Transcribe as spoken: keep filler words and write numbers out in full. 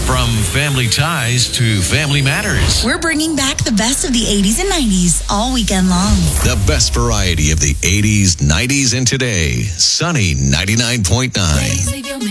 From family ties to family matters. We're bringing back the best of the eighties and nineties all weekend long. The best variety of the eighties, nineties, and today. Sunny ninety-nine point nine.